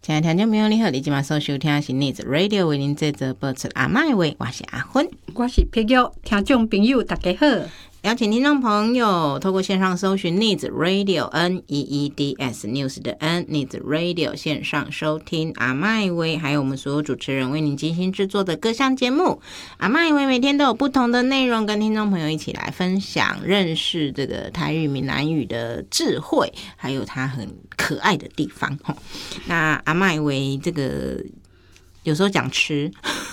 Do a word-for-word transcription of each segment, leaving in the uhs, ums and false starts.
亲爱的听众朋友，你好，你今晚所收听的是 News Radio 为您这则播出阿嬷的话，我是阿芬， 我是碧玉。听众朋友大家好， 邀请听众朋友透过线上搜寻 News Radio N E E D S News 的 N News Radio 线上收听阿嬷的话，还有我们所有主持人为您精心制作的各项节目。阿嬷的话每天都有不同的内容，跟听众朋友一起来分享，认识这个台语闽南语的智慧，还有它很可爱的地方。那阿嬷的话这个有时候讲吃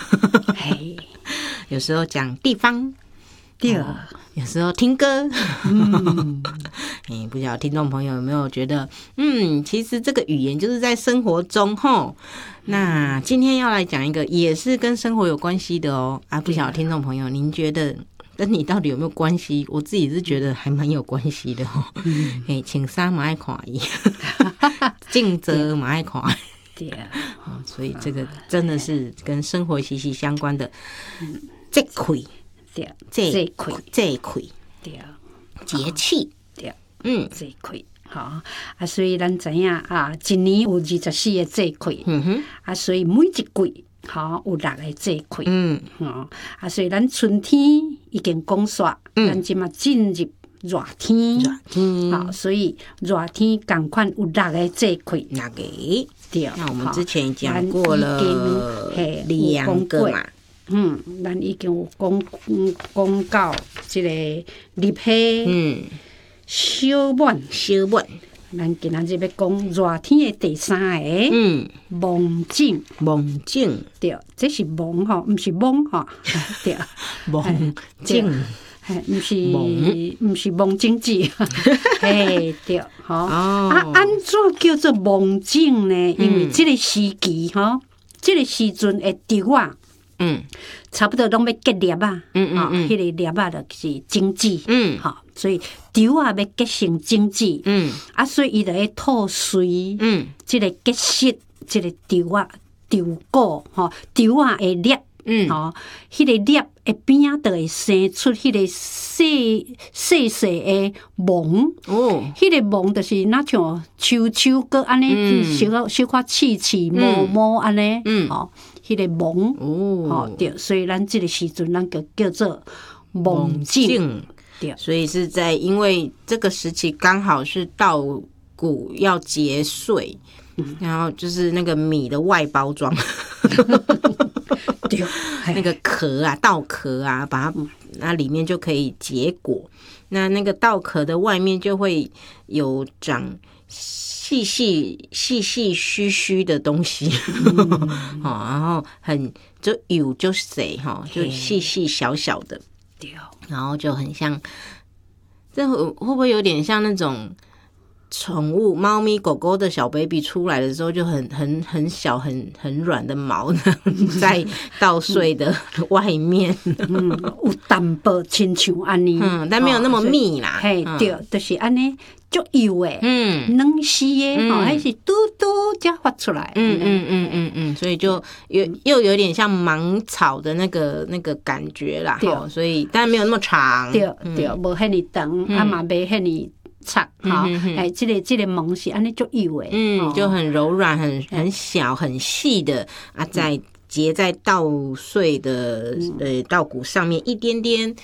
有时候讲地方， 对、 哦，有时候听歌， 嗯， 欸、不晓得听众朋友有没有觉得，嗯，其实这个语言就是在生活中吼。那今天要来讲一个也是跟生活有关系的哦，啊，不晓得听众朋友，您觉得跟你到底有没有关系？我自己是觉得还蛮有关系的哦。嗯，哎、欸，穿衫嘛爱看伊，镜子嘛爱看。 对啊、 哦，所以这个真的是跟生活息息相关的。这块。 对， 这这块这一块， 对， 节气， 对， 嗯， 这块，好啊，所以咱知影啊，一年有二十四个这块， 嗯哼， 啊，所以每一季好有六个这块， 嗯， 哦，啊，所以咱春天已经讲煞， 嗯咱即嘛进入热天， 热天， 好，所以热天同款有六个这块， 那个， 对， 那我们之前讲过了两个嘛。 嗯，咱已经有讲讲到这个立夏， 嗯， 小满， 小满， 咱今仔日要讲热天的第三个， 嗯， 芒種， 芒種， 对，这是芒吼，毋是芒吼，对， 芒種， 嘿，毋是毋是芒種子，嘿，对，吼， 哦， 啊，安怎叫做芒種呢？因為這個時期吼，這個時陣的稻啊。 嗯， 差不多攏要結粒啊， 嗯嗯嗯， 迄、那個粒啊就是種子， 嗯， 好，所以稻啊要結成種子， 嗯， 啊，所以伊就會吐穗， 嗯， 即個結實，即個稻啊稻果，吼，稻啊會粒， 嗯， 吼，迄個粒會邊啊就會生出迄個細細細的芒， 哦， 迄個芒就是若像秋秋個安尼，小小可刺刺毛毛安尼，嗯，吼。迄個芒哦， 哦，对，所以咱這個時陣咱就叫做芒種，對， 所以是在因為這個時期剛好是稻穀要結穗，嗯，然後就是那個米的外包裝， 對， 那個殼啊，稻殼啊，把它那裡面就可以結果，那那個稻殼的外面就會有長細細細細虛虛的東西，嗯、然後很就有就細哈，就細細小小的，然後就很像，這會會不會有點像那種寵物貓咪狗狗的小 baby 出來的時候就很很很小很很軟的毛在稻穗的外面， 嗯，有淡薄親像安尼， 嗯，但沒有那麼密啦， 嘿，對，就是安尼。足油誒，嗯，嫩絲誒，吼，還是嘟嘟才發出來， 嗯嗯嗯嗯嗯，所以就有又有點像芒草的那個那個感覺啦，對，所以但沒有那麼長， 對對，無遐尼長，啊嘛袂遐尼長，吼，哎，這個這個芒是安尼足油誒， 嗯，就很柔軟，很很小，很細的啊，在結在稻穗的呃稻穀上面一點點，